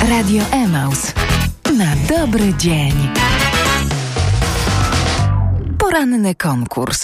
Radio Emaus. Na dobry dzień. Poranny konkurs.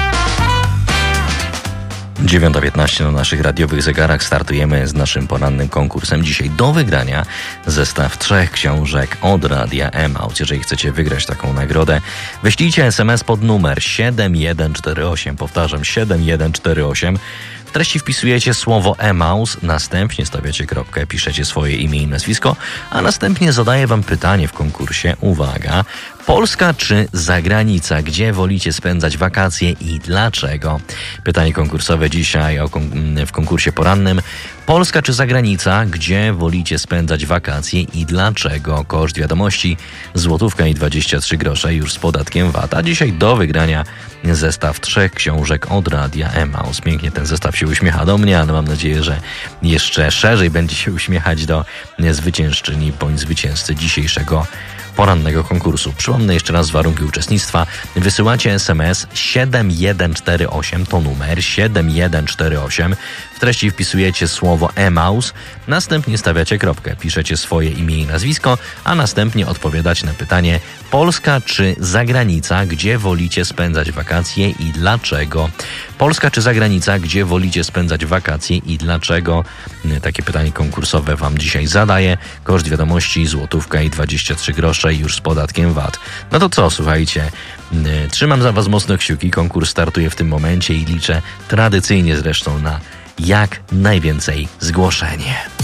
9:15 na naszych radiowych zegarach. Startujemy z naszym porannym konkursem. Dzisiaj do wygrania zestaw 3 książek od Radia Emaus. Jeżeli chcecie wygrać taką nagrodę, wyślijcie SMS pod numer 7148. Powtarzam, 7148. W treści wpisujecie słowo Emaus, następnie stawiacie kropkę, piszecie swoje imię i nazwisko, a następnie zadaję wam pytanie w konkursie. Uwaga! Polska czy zagranica? Gdzie wolicie spędzać wakacje i dlaczego? Pytanie konkursowe dzisiaj w konkursie porannym. Polska czy zagranica? Gdzie wolicie spędzać wakacje i dlaczego? Koszt wiadomości złotówka i 23 grosze już z podatkiem VAT. A dzisiaj do wygrania zestaw 3 książek od Radia Emaus. Pięknie ten zestaw się uśmiecha do mnie, ale mam nadzieję, że jeszcze szerzej będzie się uśmiechać do zwyciężczyni bądź zwycięzcy dzisiejszego porannego konkursu. Przypomnę jeszcze raz warunki uczestnictwa. Wysyłacie SMS 7148, to numer 7148. W treści wpisujecie słowo Emaus, następnie stawiacie kropkę, piszecie swoje imię i nazwisko, a następnie odpowiadać na pytanie Polska czy zagranica, gdzie wolicie spędzać wakacje i dlaczego? Polska czy zagranica, gdzie wolicie spędzać wakacje i dlaczego? Takie pytanie konkursowe wam dzisiaj zadaję. Koszt wiadomości złotówka i 23 grosze już z podatkiem VAT. No to co, słuchajcie, trzymam za was mocno kciuki. Konkurs startuje w tym momencie i liczę tradycyjnie zresztą na jak najwięcej zgłoszenie.